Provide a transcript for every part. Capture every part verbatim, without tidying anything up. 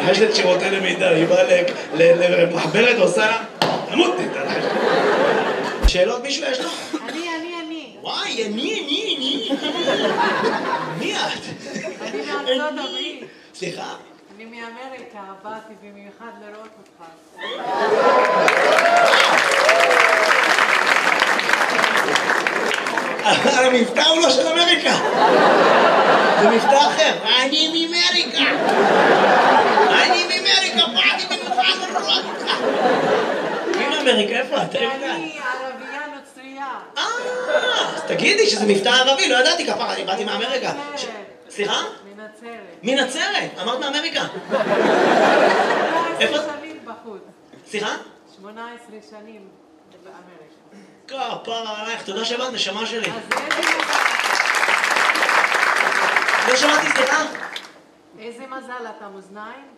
רשת שירותי למידה, היא באה למחברת ועושה לה, למות ניתן. שאלות מישהו יש לו? אני, אני, אני. וואי, אני, אני, אני. מי את? אני מארצות הברית. סליחה? אני מאמריקה, באתי במיוחד לראות אותך. המבטא הוא לא של אמריקה. זה מבטא אחר. אני מאמריקה. אני מאמריקה, באתי במיוחד לראות אותך. מי מאמריקה? איפה את? אני ערבייה נוצרייה. אה, אז תגידי שזה מבטא ערבי, לא ידעתי כפרה, אני באתי מאמריקה. סליחה? מנצרת. מנצרת? אמרת מאמריקה. שמונה עשרה שנים בחוץ. סליחה? שמונה עשרה שנים באמריקה. כפרה עלייך, תודה שבאת, נשמה שלי. אז איזה מזל. לא שמעתי, סליחה? איזה מזל, אתה מאזניים?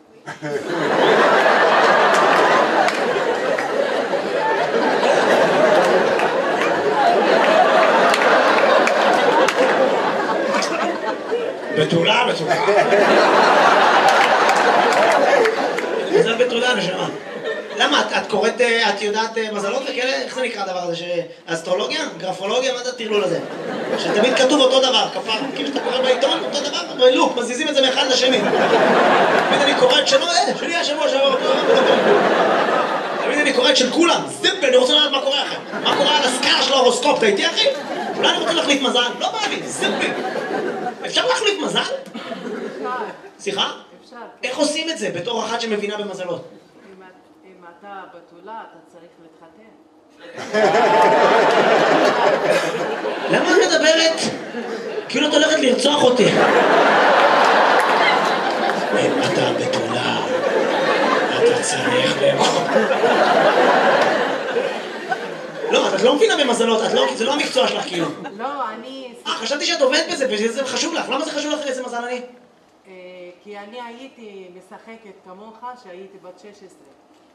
בתולה, בתולה. מזל בתולה, נשמה. למה? את קוראת, את יודעת מזלות וכאלה? איך זה נקרא הדבר הזה? אסטרולוגיה? גרפולוגיה? מה זה הטרלול הזה? שתמיד כתוב אותו דבר, כפר. כאילו שאתה קורא בעיתון, אותו דבר, בלופ, מזיזים את זה מאחד לשני. תמיד אני קורא את שלו, אה, שלי השבוע שעבר. תמיד אני קורא את של כולם. זיפ, אני רוצה לדעת מה קורה לכם. מה קורה על הסקאלה של ההורוסקופ, אתה איתי אחי? אולי אני רוצה להחליף מזל? לא בא לי, זיפ. אפשר להחליף מזל? אפשר. סליחה? אפשר. איך עושים את זה בתור אחת שמבינה במזלות? אם אתה בתולה, אתה צריך להתחתן. למה את מדברת? כאילו את הולכת לרצוח אותי. אם אתה בתולה, אתה צריך לאכול. לא, את לא מבינה במזלות, זה לא המקצוע שלך כאילו. לא, אני... אה, חשבתי שאת עובדת בזה וזה חשוב לך. למה זה חשוב לך איזה מזל אני? כי אני הייתי משחקת כמוך שהייתי בת שש עשרה.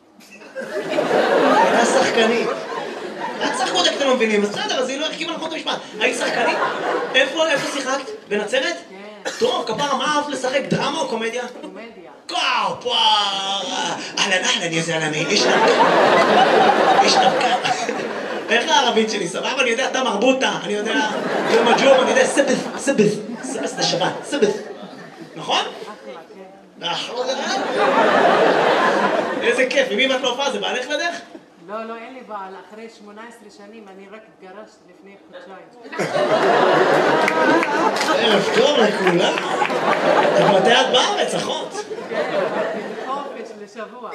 הייתה שחקנית. את שחקו אותה כי אתם לא מבינים, אז בסדר, אז היא לא החכימה נכון את המשפט. היית שחקנית? איפה שיחקת? בנצרת? כן. טוב, כפרה, מה אהבת לשחק? דרמה או קומדיה? קומדיה. כפרה! אהלן אהלן יא זלמי, איש נבקה. איש נבקה. איך הערבית שלי? סבבה? אני יודע, אתה מרבוטה, אני יודע, ג'ום הג'ום, אני יודע, סבס, סבס, סבס זה שבת, סבס. נכון? אחלה, כן. איזה כיף, ומי באת להופעה? זה בעלך לדרך? לא, לא, אין לי בעל. אחרי שמונה עשרה שנים אני רק התגרשת לפני חודשיים. ערב טוב לכולם. מתי את בארץ, אחות? כן, חופש לשבוע.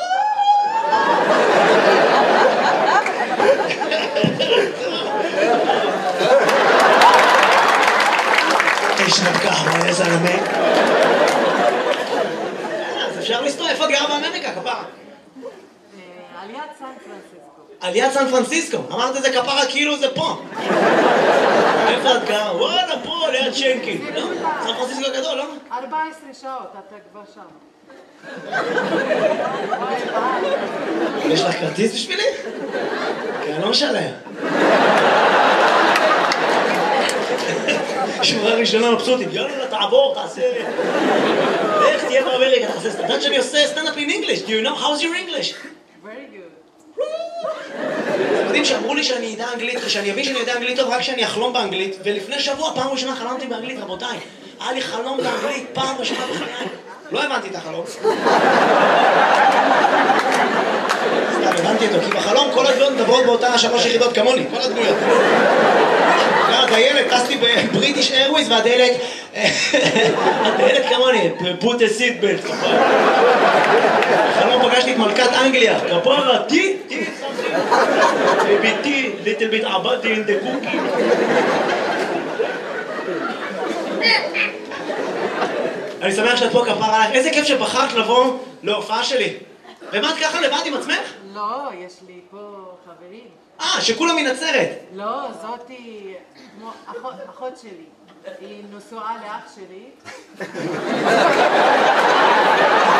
איש נבקה, מה איזה זלמי? אז אפשר לסתור, איפה את גרה באמריקה, כפרה? על יד סן פרנסיסקו. על יד סן פרנסיסקו? אמרת את זה כפרה כאילו זה פה. איפה את גרה? וואלה, פה, ליד שנקין. לא? סן פרנסיסקו הגדול, לא? ארבע עשרה שעות, אתה כבר שם. יש לך כרטיס בשבילי? כי אני לא משלם. שורה ראשונה מבסוטית, יאללה, תעבור, תעשה... איך תהיה באמריקה, תעשה סטנדאפ. יודעת שאני עושה סטנדאפ in English. Do you know how's your English? Very good. אתם יודעים שאמרו לי שאני יודע אנגלית, ושאני אבין שאני יודע אנגלית טוב רק שאני אחלום באנגלית, ולפני שבוע, פעם ראשונה חלמתי באנגלית, רבותיי. היה לי חלום באנגלית, פעם ראשונה בחיי. לא הבנתי את החלום. סתם, הבנתי אותו, כי בחלום כל הדמויות מדברות באותה שלוש יחידות כמוני, כל הדמויות. הדיילת, טסתי בבריטיש איירווייז, והדיילת... הדיילת כמוני, put a seat belt, כפרה. בחלום פגשתי את מלכת אנגליה, כפרה, טי, טי, ביתי, little bit עבדתי in the cookie. אני שמח שאת פה, כפרה עלייך. איזה כיף שבחרת לבוא להופעה שלי. ומה את ככה לבד עם עצמך? לא, יש לי פה חברים. אה, שכולם מנצרת. לא, זאתי כמו אחות, אחות שלי. היא נשואה לאח שלי.